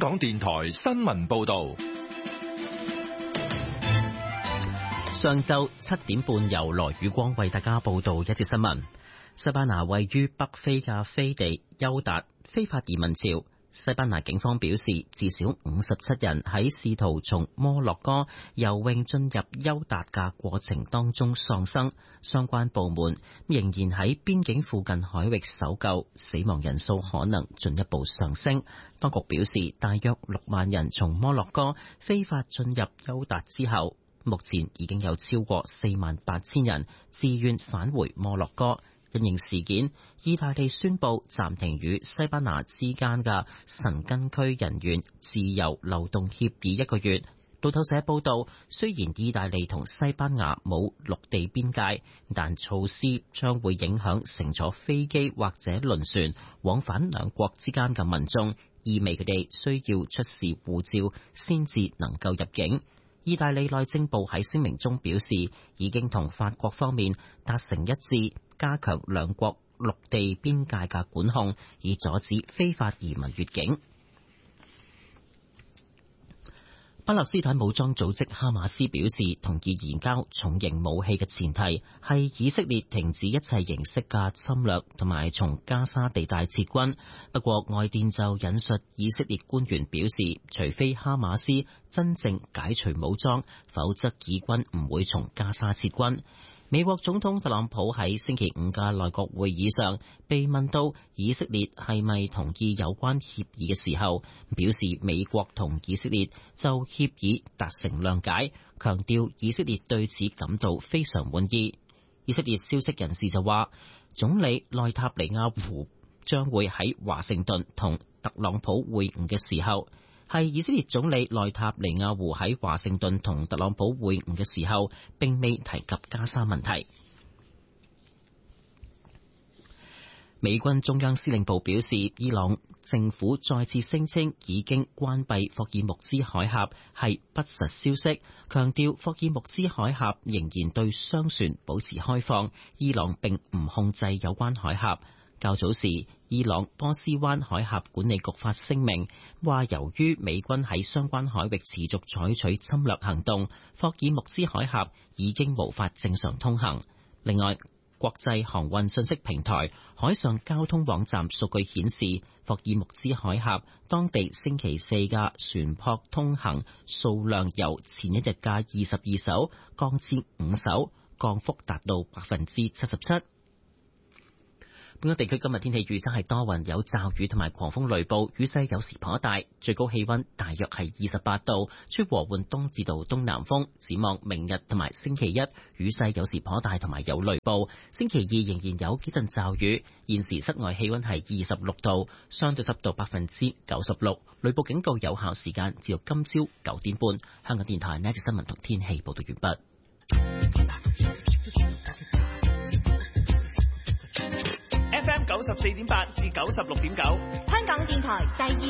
港電台新聞報道。 上晝7點半，由羅宇光為大家報道一節新聞。西班牙位於北非嘅飛地休達非法移民潮，西班牙警方表示，至少57人喺試圖從摩洛哥游泳進入休達嘅過程當中喪生，相關部門仍然喺邊境附近海域搜救，死亡人數可能進一步上升。當局表示，大約6萬人從摩洛哥非法進入休達之後，目前已經有超過48000人自願返回摩洛哥。因應事件，意大利宣布暫停與西班牙之間嘅申根區人員自由流動協議1個月。路透社報道，雖然意大利同西班牙冇陸地邊界，但措施將會影響乘坐飛機或者輪船往返兩國之間嘅民眾，意味佢哋需要出示護照先至能夠入境。意大利內政部喺聲明中表示，已經同法國方面達成一致，加強兩國陸地邊界嘅管控，以阻止非法移民越境。巴勒斯坦武裝組織哈馬斯表示，同意移交重型武器嘅前提係以色列停止一切形式嘅侵略同埋從加沙地帶撤軍。不過外電就引述以色列官員表示，除非哈馬斯真正解除武裝，否則以軍唔會從加沙撤軍。美國總統特朗普喺星期5嘅內閣會議上被問到以色列係咪同意有關協議嘅時候，表示美國同以色列就協議達成諒解，強調以色列對此感到非常滿意。以色列消息人士就話，總理內塔尼亞胡將會喺華盛頓同特朗普會晤嘅時候，係以色列總理內塔尼亞胡喺華盛頓同特朗普會晤嘅時候，並未提及加沙問題。美軍中央司令部表示，伊朗政府再次聲稱已經關閉霍爾木茲海峽係不實消息，強調霍爾木茲海峽仍然對商船保持開放，伊朗並唔控制有關海峽。較早時，伊朗波斯灣海峽管理局發聲明，話由於美軍喺相關海域持續採取侵略行動，霍爾木茲海峽已經無法正常通行。另外，國際航運信息平台海上交通網站數據顯示，霍爾木茲海峽當地星期四嘅船舶通行數量由前一日嘅22艘降至5艘，降幅達到77%。本港地區今日天氣預測係多雲有驟雨同埋狂風雷暴，雨勢有時頗大，最高氣溫大約係28度，吹和緩東至到東南風。展望明日同埋星期一，雨勢有時頗大同埋有雷暴。星期二仍然有幾陣驟雨。現時室外氣溫係26度，相對濕度96%。雷暴警告有效時間至到今朝9點半。香港電台呢一節新聞同天氣報道完畢。 FM 94.8至96.9， 香港電台第二